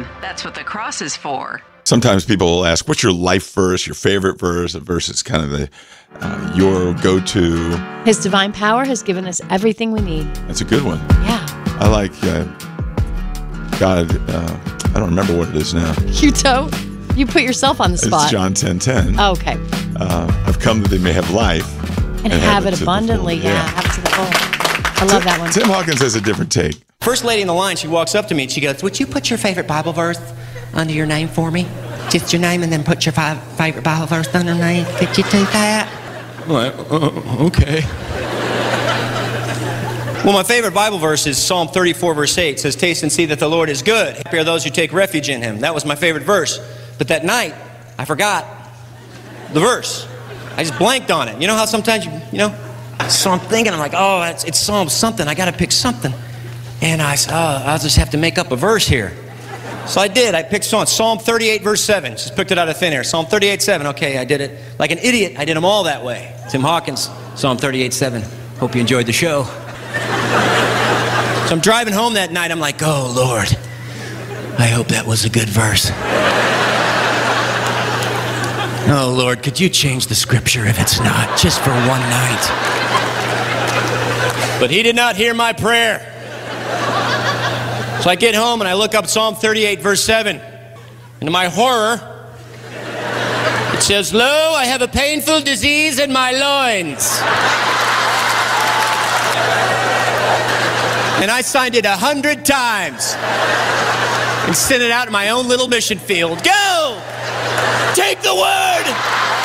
That's what the cross is for. Sometimes people will ask, what's your life verse, your favorite verse? A verse is kind of the your go-to. His divine power has given us everything we need. That's a good one. Yeah. I like God. I don't remember what it is now. You don't? You put yourself on the spot. It's John 10:10. Oh, okay. I've come that they may have life. And have it abundantly. Yeah, have it to the full. I love that one. Tim Hawkins has a different take. First lady in the line, she walks up to me and she goes, would you put your favorite Bible verse under your name for me? Just your name and then put your favorite Bible verse under your name. Could you do that? Okay. Well, my favorite Bible verse is Psalm 34, verse 8. It says, taste and see that the Lord is good. Happy are those who take refuge in him. That was my favorite verse. But that night, I forgot the verse. I just blanked on it. You know how sometimes so I'm thinking, I'm like, oh, it's Psalm something. I got to pick something. And I said, I'll just have to make up a verse here. So I did. I picked Psalm 38, verse 7. Just picked it out of thin air. Psalm 38, 7. Okay, I did it. Like an idiot, I did them all that way. Tim Hawkins, Psalm 38, 7. Hope you enjoyed the show. So I'm driving home that night. I'm like, oh, Lord, I hope that was a good verse. Oh, Lord, could you change the scripture if it's not, just for one night? But he did not hear my prayer. So I get home and I look up Psalm 38, verse 7. And to my horror, it says, lo, I have a painful disease in my loins. And I signed it 100 times and sent it out in my own little mission field. Go! Take the word!